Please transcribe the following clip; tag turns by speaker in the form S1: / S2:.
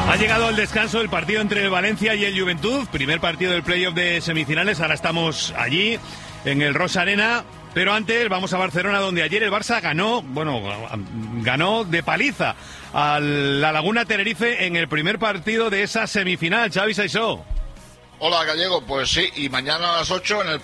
S1: Ha llegado el descanso del partido entre el Valencia y el Juventud, primer partido del playoff de semifinales. Ahora estamos allí, en el Rosa Arena. Pero antes vamos a Barcelona, donde ayer el Barça ganó de paliza a la Laguna Tenerife en el primer partido de esa semifinal. Xavi Saisó.
S2: Hola, Gallego. Pues sí, y mañana a las 8 en el